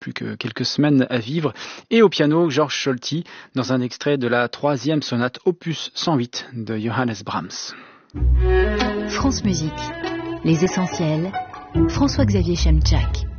plus que quelques semaines à vivre. Et au piano, Georges Solti, dans un extrait de la 3e sonate opus 108 de Johannes Brahms. France Musique, les essentiels, François-Xavier Chemczak.